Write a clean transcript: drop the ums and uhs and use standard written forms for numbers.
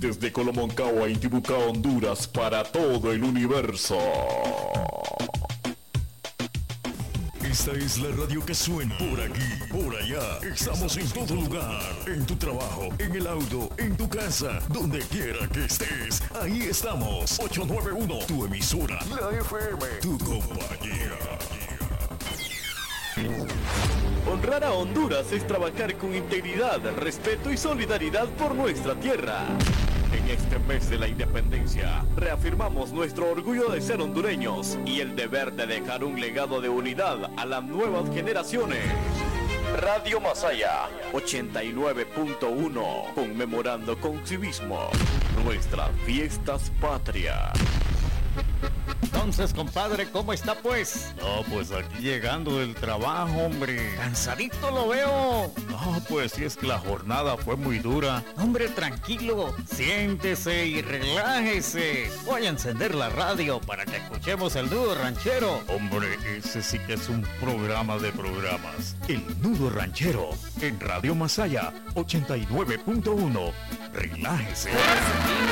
desde Colomoncagua, Intibucá, Honduras, para todo el universo. Esta es la radio que suena por aquí, por allá. Estamos en todo lugar, en tu trabajo, en el auto, en tu casa, donde quiera que estés. Ahí estamos. 891, tu emisora, la FM, tu compañía. Honrar a Honduras es trabajar con integridad, respeto y solidaridad por nuestra tierra. En este mes de la independencia, reafirmamos nuestro orgullo de ser hondureños y el deber de dejar un legado de unidad a las nuevas generaciones. Radio Masaya 89.1, conmemorando con civismo nuestras fiestas patrias. Entonces, compadre, ¿cómo está pues? No, pues aquí llegando del trabajo, hombre. Cansadito lo veo. No, pues si es que la jornada fue muy dura. Hombre, tranquilo, siéntese y relájese. Voy a encender la radio para que escuchemos el Nudo Ranchero. Hombre, ese sí que es un programa de programas. El Nudo Ranchero, en Radio Masaya 89.1. Relájese.